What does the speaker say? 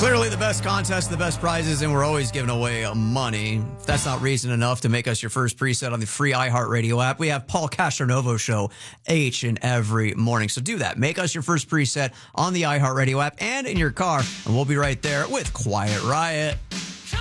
Clearly the best contest, the best prizes, and we're always giving away money. If that's not reason enough to make us your first preset on the free iHeartRadio app, we have Paul Castronovo show each and every morning. So do that. Make us your first preset on the iHeartRadio app and in your car, and we'll be right there with Quiet Riot.